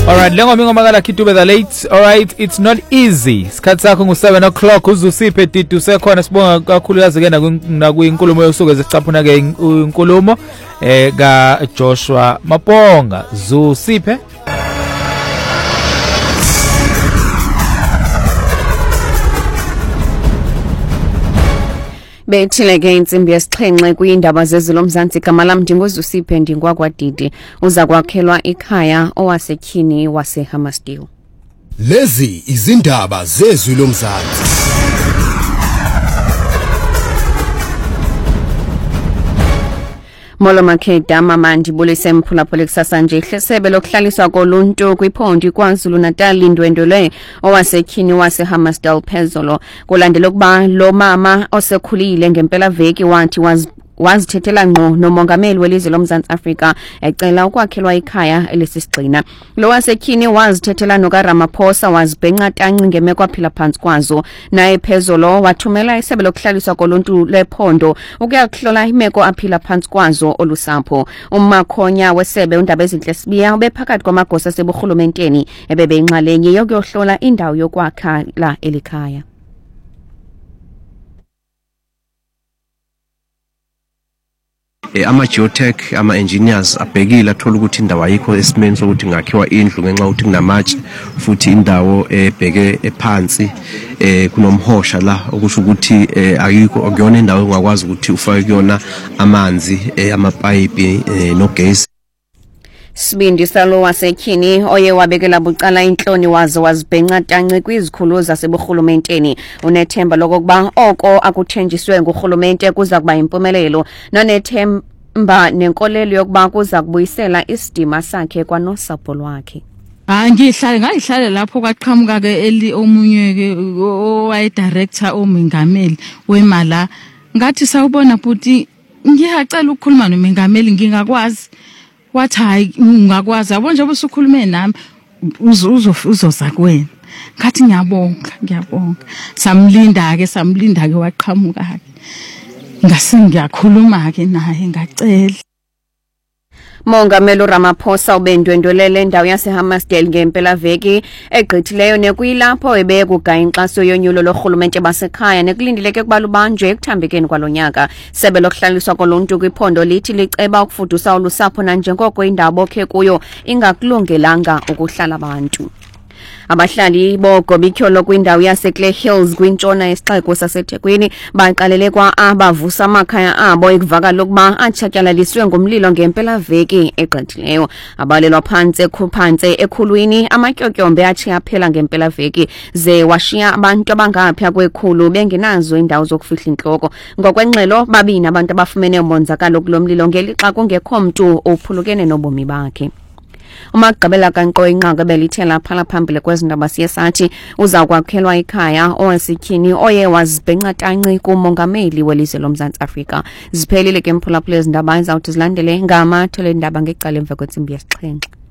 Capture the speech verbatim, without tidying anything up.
Alright, lengo mingo makala Kitube the late. Alright, it's not easy. Sikhathi sakho ngu seven o'clock uzusiphe Tito sekhona sibonga kakhulu yazi ke na kuyinkulumo yosuku ezicaphuna ke inkulumo eh ka Joshua Maponga Zusiphe. Bethile ke insimbi yesixhenxe kuyindaba zezilo mzansi igama lami ndingozusiphe ndingwa kwaDidi uza kwakhelwa ikhaya owasetyhini waseHammersdale. Lezi izindaba zezwi lomzansi. Molo Makheda mama ndibulise mphulaphula kusasa nje ihlesebe lokuhlaliswa koluntu kwiphondi kwaZulu Natal indwendwele owasetyhini waseHammersdale phezolo kulandela ukuba lo mama osekhulile ngempela veki wathi was wazithethela ngqo nomongameli welizwe loMzantsi Afrika ecela ukwakhelwa ikhaya elisisigxina. Lo wasetyhini wazithethela nokaRamaphosa wazibhenqa tanci ngemeko aphila phansi kwazo naye phezolo wathumela isebe lokuhlaliswa koluntu lephondo ukuyakuhlola imeko aphila phansi kwazo olusapho. Umakhonya wesebe undaba ezinhle sibiya ubephakathi kwamagosa aseburhulumenteni ebebeyinxalenye yokuyohlola indawo yokwakha la elikhaya. ama geotech ama engineers abhekile athola ukuthi indawo ayikho esimeni sokuthi ngakhiwa indlu ngenxa ukuthi kunamatshe futhi indawo ebheke ephansi eh kunomhosha la okusho ukuthi ayikho akuyona indawo ongakwazi ukuthi ufake kuyona amanzi amapipe nogesi. Sibindi salo wasetyhini oye wabekela bucala inhloni wazo wazibhenqa tanci kwizikhulu zaseburhulumenteni unethemba lokuba oko akuthenjiswe ngurhulumente kuza kuba impumelelo nonethemba nenkolelo yokuba kuza kubuyisela isidima sakhe kwanosapho lwakhe. Ah ngihlale ngayihlale lapho kwaqhamuka ke eli omunye ke owaye director omengameli wemala ngathi sawubona buti ngiyacela ukukhuluma nomengameli ngingakwazi wathi hayi ungakwazi yabo nje ubusukhulume nami uzoza kuwena ngathi ngiyabonga ngiyabonga samlinda ke samlinda ke waqhamuka ke ngase ngiyakhuluma ke naye ngacela. Mongameli Ramaphosa ubendwendwelele indawo yaseHammersdale ngempela veki egqithileyo nekuyilapho ebekugaya inxaso yonyulo lorhulumente basekhaya nekulindeleke kuba lubanjwe ekuthambekeni kwalonyaka. Sebe lokuhlaliswa koluntu kwiphondo lithi liceba ukufudusa olusapho nanjengoko indawo okhe kuyo ingakulungelanga ukuhlala abantu. Abahlali boGobityholo kwindawo yaseClay Hills kwintshona yesixeko saseThekwini baqalele kwa abavusa amakhaya abo ekuvakala ukuba atshatyalaliswe ngomlilo ngempela veki egqithileyo. Abalelwa phantse kuphantse ekhulwini amatyotyombhe athi aphela ngempela veki ze washiya abantu abangaphya kwekhulu bengenazo indawo zokufihla inhloko. Ngokwengxelo babini abantu abafumene umonzakalo kulomlilo ngelixa kungekho mntu ophulukene nobomi bakhe. Umagqibela kaNqo inqaku belithela phala phambili kwezindaba siyesathi uza kwakhelwa ikhaya owasetyhini oye wazibhenqa tanci kumongameli welizwe loMzantsi Afrika. Ziphelile ke mphulaphula ezindaba ezawuthi zilandele ngamathole ndaba ngecala emva kwentsimbi yesixhenxe.